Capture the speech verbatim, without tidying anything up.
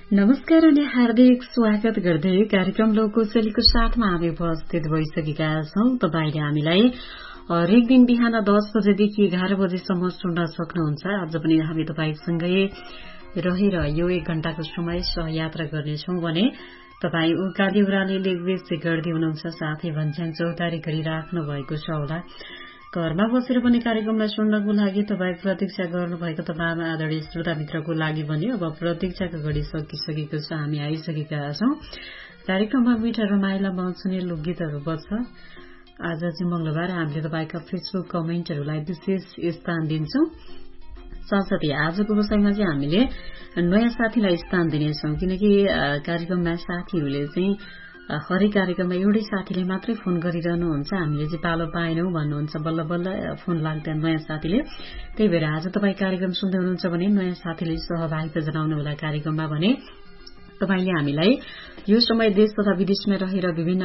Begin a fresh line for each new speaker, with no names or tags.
नमस्कार अनि हार्दिक स्वागत गर्दै कार्यक्रम लोककुशलीको साथमा हामी उपस्थित भइसकेका छौं। तपाईले हामीलाई हरेक दिन बिहान दस बजेदेखि एघार बजेसम्म सुन्न सक्नुहुन्छ। आज पनि हामी तपाईसँगै रहेर यो एक घण्टाको समय सहयात्रा गर्नेछौं भने तपाई उकाली उराले लेखबेच गर्दै हुनुहुन्छ, साथै भन्छन् चौतारी गरिराख्नु भएको छ होला। घरमा बसेर पनि कार्यक्रमलाई सुन्नको लागि तपाई प्रतीक्षा गर्नुभएको तपाईँ आदरणीय श्रोता मित्रको लागि पनि अब प्रतीक्षाको घडी सकिसकेको छ। हामी आइसकेका छौं। कार्यक्रममा मिठा रमाइला मनसुने लोकगीतहरू बज्छ। आज चाहिँ मंगलबार, हामीले तपाईका फेसबुक कमेन्टहरूलाई विशेष स्थान दिन्छौं। साथसाथै आजको विषयमा चाहिँ हामीले नयाँ साथीलाई स्थान दिनेछौं, किनकि कार्यक्रममा साथीहरूले चाहिँ हरेक कार्यक्रममा एउटै साथीले मात्रै फोन गरिरहनुहुन्छ। हामीले चाहिँ पालो पाएनौं भन्नुहुन्छ, बल्ल बल्ल फोन लाग्दैन नयाँ साथीले। त्यही भएर आज तपाई कार्यक्रम सुन्दै हुनुहुन्छ भने नयाँ साथीले सहभागिता जनाउनु होला कार्यक्रममा। भने तपाईले हामीलाई यो समय देश तथा विदेशमा रहेर विभिन्न